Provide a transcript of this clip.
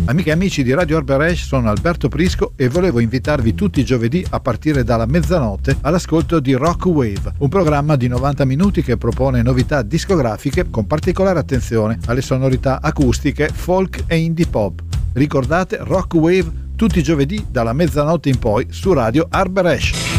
Amiche e amici di Radio Arberash, sono Alberto Prisco e volevo invitarvi tutti i giovedì a partire dalla mezzanotte all'ascolto di Rock Wave, un programma di 90 minuti che propone novità discografiche con particolare attenzione alle sonorità acustiche, folk e indie pop. Ricordate Rock Wave tutti i giovedì dalla mezzanotte in poi su Radio Arberash.